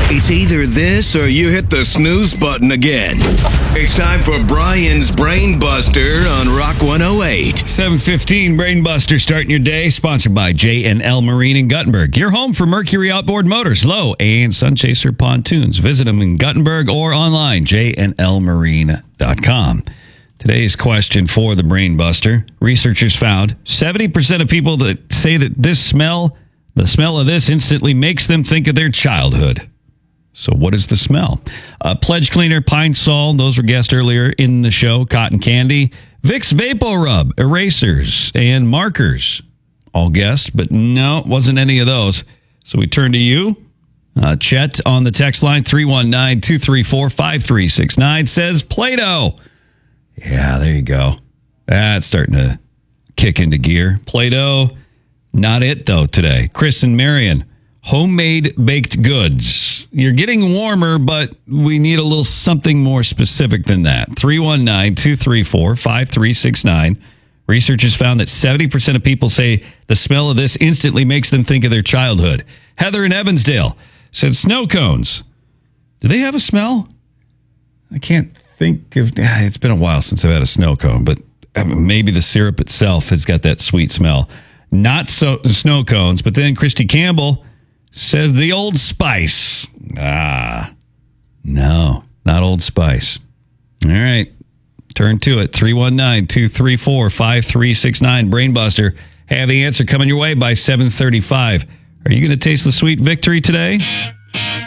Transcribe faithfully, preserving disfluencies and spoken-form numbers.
It's either this or you hit the snooze button again. It's time for Brian's Brain Buster on Rock one oh eight. seven fifteen Brain Buster starting your day, sponsored by J and L Marine in Guttenberg. Your home for Mercury Outboard Motors, Low, and Sunchaser Pontoons. Visit them in Guttenberg or online, j and l marine dot com. Today's question for the Brain Buster. Researchers found seventy percent of people that say that this smell, the smell of this instantly makes them think of their childhood. So what is the smell? Uh, Pledge Cleaner, Pine Sol, those were guessed earlier in the show. Cotton Candy, Vicks VapoRub, erasers, and markers. All guessed, but no, it wasn't any of those. So we turn to you. Uh, Chet on the text line, three one nine, two three four, five three six nine, says Play-Doh. Yeah, there you go. That's starting to kick into gear. Play-Doh, not it, though, today. Chris and Marion, homemade baked goods. You're getting warmer, but we need a little something more specific than that. three one nine, two three four, five three six nine. Researchers found that seventy percent of people say the smell of this instantly makes them think of their childhood. Heather in Evansdale said snow cones. Do they have a smell? I can't think of... It's been a while since I've had a snow cone, but maybe the syrup itself has got that sweet smell. Not so snow cones, but then Christy Campbell says the Old Spice. Ah, no, not Old Spice. All right, turn to it. three one nine, two three four, five three six nine. Brainbuster. Have the answer coming your way by seven thirty-five. Are you going to taste the sweet victory today?